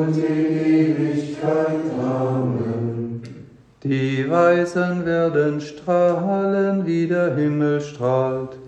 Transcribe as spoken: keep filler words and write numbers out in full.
und in Ewigkeit. Amen. Die Weisen werden strahlen, wie der Himmel strahlt.